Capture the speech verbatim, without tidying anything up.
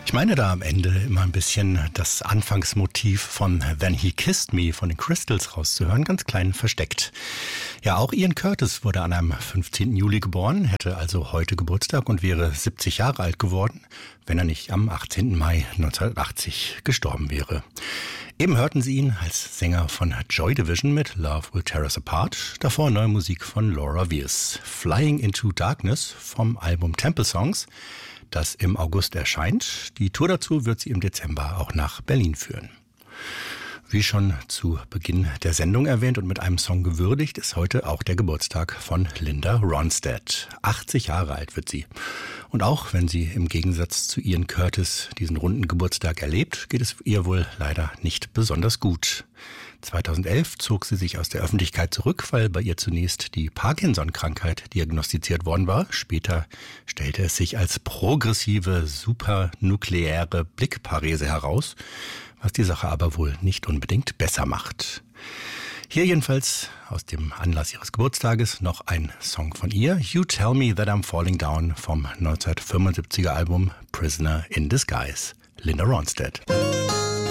Ich meine da am Ende immer ein bisschen das Anfangsmotiv von Then He Kissed Me von den Crystals rauszuhören, ganz klein versteckt. Ja, auch Ian Curtis wurde an einem fünfzehnten Juli geboren, hätte also heute Geburtstag und wäre siebzig Jahre alt geworden, wenn er nicht am achtzehnten Mai neunzehnhundertachtzig gestorben wäre. Eben hörten Sie ihn als Sänger von Joy Division mit Love Will Tear Us Apart, davor neue Musik von Laura Weirs, Flying into Darkness vom Album Temple Songs, das im August erscheint. Die Tour dazu wird sie im Dezember auch nach Berlin führen. Wie schon zu Beginn der Sendung erwähnt und mit einem Song gewürdigt, ist heute auch der Geburtstag von Linda Ronstadt. achtzig Jahre alt wird sie. Und auch wenn sie im Gegensatz zu Ian Curtis diesen runden Geburtstag erlebt, geht es ihr wohl leider nicht besonders gut. zweitausendelf zog sie sich aus der Öffentlichkeit zurück, weil bei ihr zunächst die Parkinson-Krankheit diagnostiziert worden war. Später stellte es sich als progressive, supernukleäre Blickparese heraus, was die Sache aber wohl nicht unbedingt besser macht. Hier jedenfalls aus dem Anlass ihres Geburtstages noch ein Song von ihr, You Tell Me That I'm Falling Down vom neunzehnhundertfünfundsiebziger Album Prisoner in Disguise, Linda Ronstadt.